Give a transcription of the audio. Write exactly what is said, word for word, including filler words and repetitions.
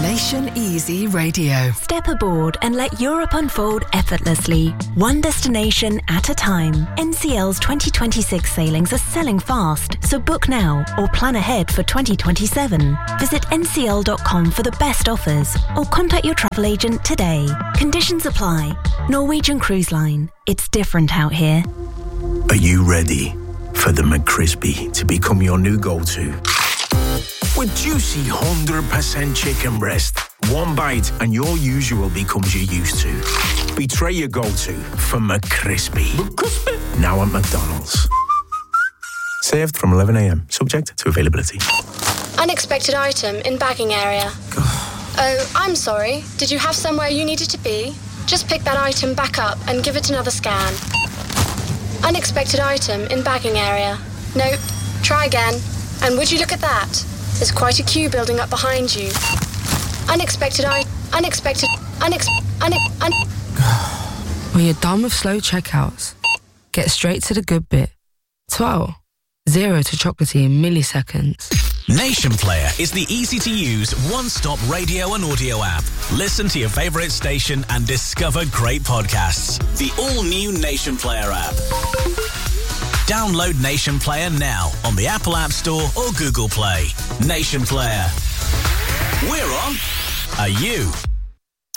Nation Easy Radio. Step aboard and let Europe unfold effortlessly, one destination at a time. N C L's twenty twenty-six sailings are selling fast, so book now or plan ahead for twenty twenty-seven. Visit N C L dot com for the best offers or contact your travel agent today. Conditions apply. Norwegian Cruise Line. It's different out here. Are you ready for the McCrispy to become your new go-to? With juicy one hundred percent chicken breast, one bite and your usual becomes your used to. Betray your go-to for McCrispy. McCrispy. Now at McDonald's. Served from eleven a.m, subject to availability. Unexpected item in bagging area. Oh, I'm sorry. Did you have somewhere you needed to be? Just pick that item back up and give it another scan. Unexpected item in bagging area. Nope. Try again. And would you look at that? There's quite a queue building up behind you. Unexpected I... Unexpected... Unex... Une... Un... When you're done with slow checkouts, get straight to the good bit. twelve. Zero to chocolatey in milliseconds. Nation Player is the easy-to-use, one-stop radio and audio app. Listen to your favourite station and discover great podcasts. The all-new Nation Player app. Download Nation Player now on the Apple App Store or Google Play. Nation Player. We're on. Are you?